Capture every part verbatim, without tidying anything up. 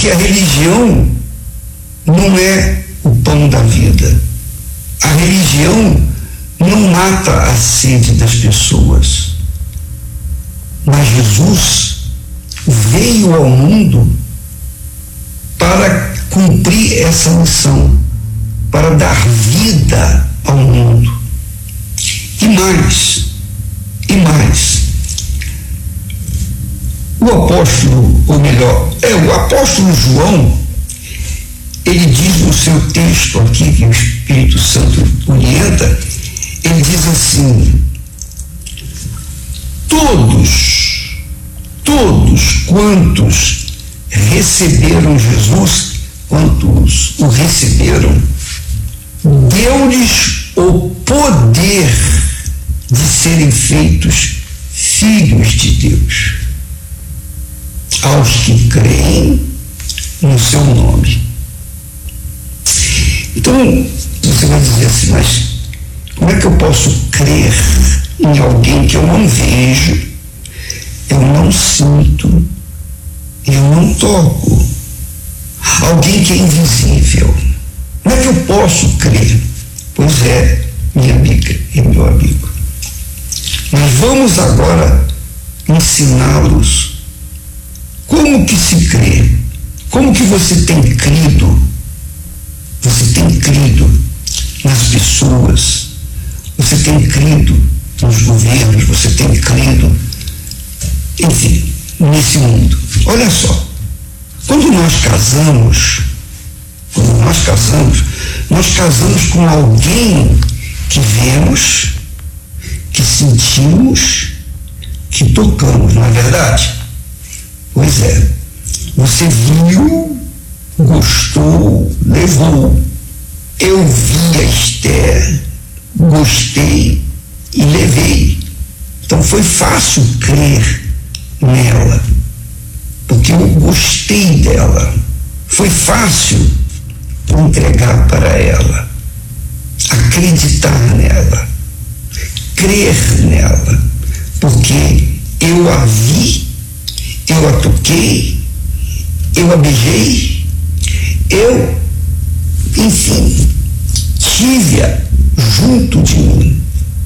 Porque a religião não é o pão da vida. A religião não mata a sede das pessoas. Mas Jesus veio ao mundo para cumprir essa missão, para dar vida ao mundo. E mais, e mais. O apóstolo, ou melhor, é o apóstolo João, ele diz no seu texto aqui, que o Espírito Santo orienta, ele diz assim: todos, todos quantos receberam Jesus, quantos o receberam, deu-lhes o poder de serem feitos filhos de Deus, aos que creem no seu nome. Então, você vai dizer assim, mas como é que eu posso crer em alguém que eu não vejo, eu não sinto, eu não toco? Alguém que é invisível. Como é que eu posso crer? Pois é, minha amiga e meu amigo. Nós vamos agora ensiná-los como que se crê, como que você tem crido. Você tem crido nas pessoas, você tem crido nos governos, você tem crido, enfim, nesse mundo. Olha só, quando nós casamos, quando nós casamos, nós casamos com alguém que vemos, que sentimos, que tocamos, não é verdade? Pois é, você viu, gostou, levou. Eu vi a Esther, gostei e levei. Então foi fácil crer nela, porque eu gostei dela. Foi fácil entregar para ela, acreditar nela, crer nela, porque eu a vi, eu a toquei, eu a beijei, eu, enfim, tive-a junto de mim.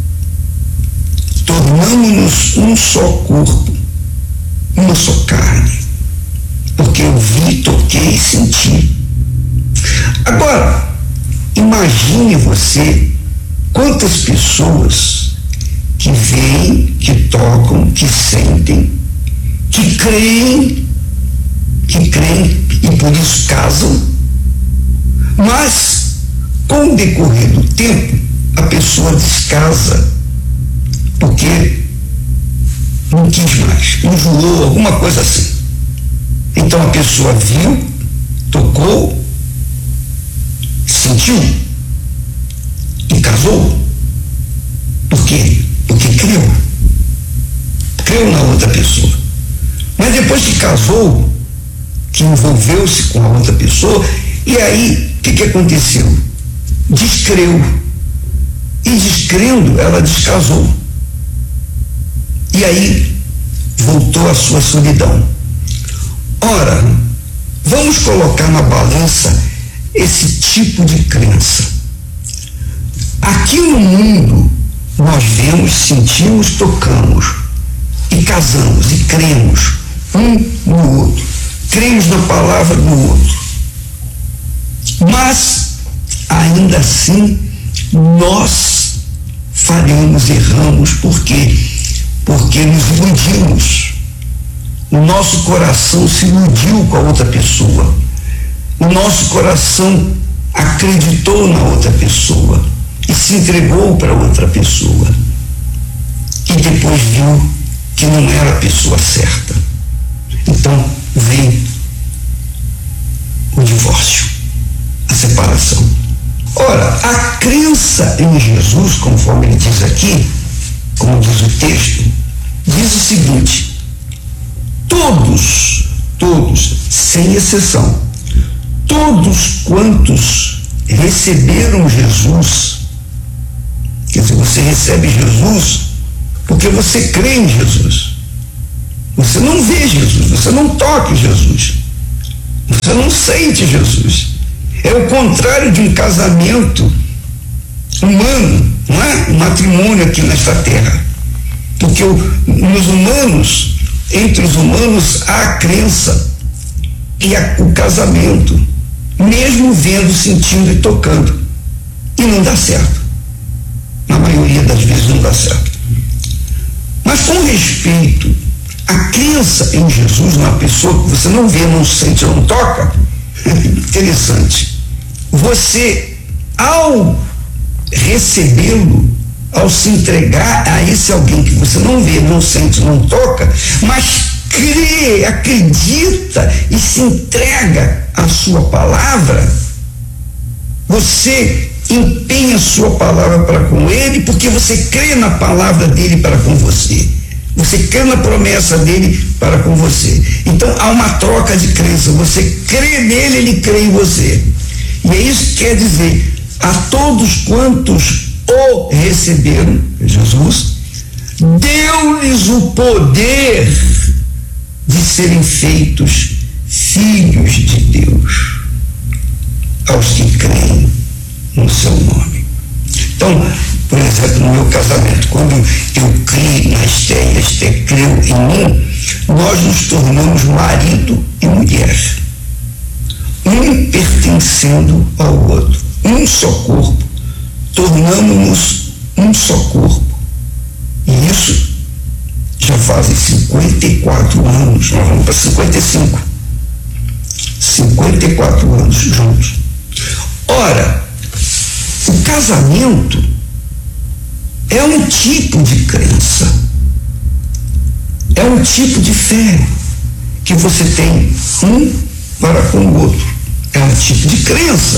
Tornamos-nos um só corpo, uma só carne, porque eu vi, toquei e senti. Agora, imagine você quantas pessoas que veem, que tocam, que sentem, que creem, que creem e por isso casam, mas com o decorrer do tempo a pessoa descasa porque não quis mais, enjoou, alguma coisa assim. Então a pessoa viu, tocou, sentiu e casou. Por quê? Porque creu. Creu na outra pessoa. Mas depois que casou, que envolveu-se com a outra pessoa, e aí, o que, que aconteceu? Descreu. E descrendo, ela descasou. E aí, voltou à sua solidão. Ora, vamos colocar na balança esse tipo de crença. Aqui no mundo, nós vemos, sentimos, tocamos, e casamos, e cremos um no outro. Cremos na palavra do outro. Mas, ainda assim, nós falhamos, erramos. Por quê? Porque nos iludimos. O nosso coração se iludiu com a outra pessoa. O nosso coração acreditou na outra pessoa e se entregou para outra pessoa. E depois viu que não era a pessoa certa. Então vem o divórcio, a separação. Ora, a crença em Jesus, conforme ele diz aqui, como diz o texto, diz o seguinte: todos, todos, sem exceção, todos quantos receberam Jesus, quer dizer, você recebe Jesus porque você crê em Jesus. Você não vê Jesus, você não toca em Jesus, Você não sente Jesus. É o contrário de um casamento humano, não é? Um matrimônio aqui nesta terra. Porque o, nos humanos, entre os humanos, há a crença e a, o casamento, mesmo vendo, sentindo e tocando. E não dá certo. Na maioria das vezes não dá certo. Mas com respeito à crença em Jesus, numa pessoa que você não vê, não sente, não toca, interessante. Você, ao recebê-lo, ao se entregar a esse alguém que você não vê, não sente, não toca, mas crê, acredita e se entrega à sua palavra, você empenha a sua palavra para com ele, porque você crê na palavra dele para com você. Você crê na promessa dele para com você. Então há uma troca de crença. Você crê nele, ele crê em você. E é isso que quer dizer: a todos quantos o receberam, Jesus, deu-lhes o poder de serem feitos filhos de Deus, aos que creem no seu nome. Então, por exemplo, no meu casamento, quando eu criei na Esté e a Esté creu em mim, nós nos tornamos marido e mulher, um pertencendo ao outro, um só corpo, tornamos-nos um só corpo. E isso já fazem cinquenta e quatro anos, nós vamos para cinquenta e cinco. cinquenta e quatro anos juntos. Ora, o casamento é um tipo de crença, é um tipo de fé que você tem um para com o outro. É um tipo de crença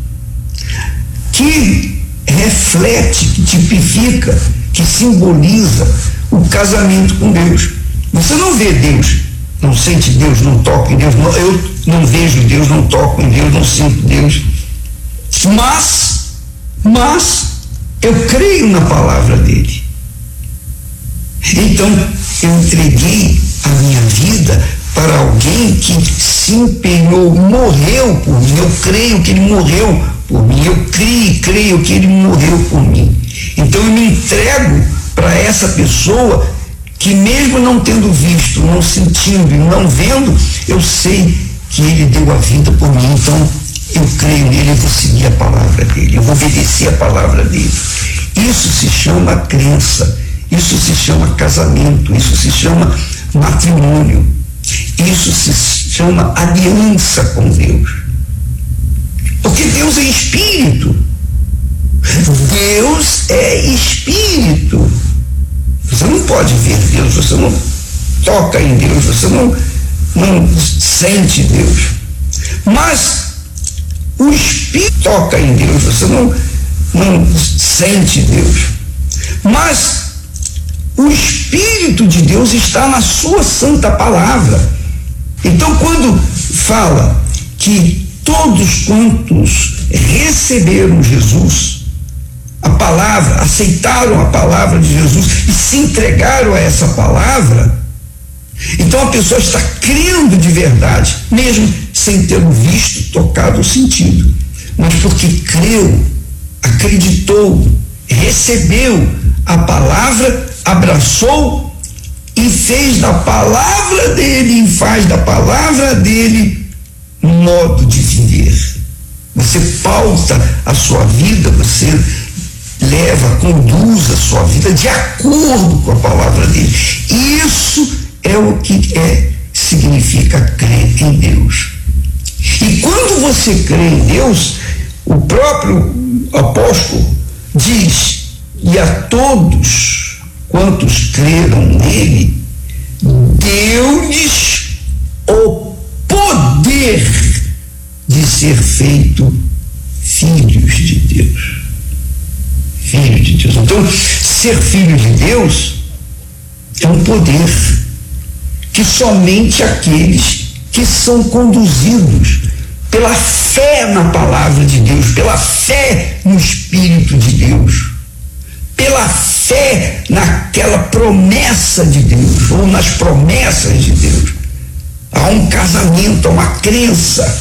que reflete, que tipifica, que simboliza o casamento com Deus. Você não vê Deus, não sente Deus, não toca em Deus, não, eu não vejo Deus, não toco em Deus, não sinto Deus, mas, mas eu creio na palavra dele. Então eu entreguei a minha vida para alguém que se empenhou, morreu por mim. Eu creio que ele morreu por mim, eu creio e creio que ele morreu por mim. Então eu me entrego para essa pessoa que, mesmo não tendo visto, não sentindo e não vendo, eu sei que ele deu a vida por mim. Então eu creio nele, eu vou seguir a palavra dele, eu vou obedecer a palavra dele. Isso se chama crença, isso se chama casamento, isso se chama matrimônio, isso se chama aliança com Deus. Porque Deus é espírito. Deus é espírito. Você não pode ver Deus, você não toca em Deus, você não, não sente Deus. Mas o espírito toca em Deus, você não, não sente Deus. Mas o Espírito de Deus está na sua santa palavra. Então, quando fala que todos quantos receberam Jesus, a palavra, aceitaram a palavra de Jesus e se entregaram a essa palavra, então a pessoa está crendo de verdade, mesmo sem ter visto, tocado ou sentido, mas porque creu, acreditou, recebeu a palavra, abraçou e fez da palavra dele, e faz da palavra dele um modo de viver. Você pauta a sua vida, você leva, conduz a sua vida de acordo com a palavra dele. Isso é o que é, significa crer em Deus. E quando você crê em Deus, o próprio apóstolo diz: e a todos quantos creram nele, deu-lhes o poder de ser feito filhos de Deus. Filho de Deus. Então, ser filho de Deus é um poder que somente aqueles que são conduzidos pela fé na palavra de Deus, pela fé no Espírito de Deus, pela fé naquela promessa de Deus, ou nas promessas de Deus, Há um casamento, há uma crença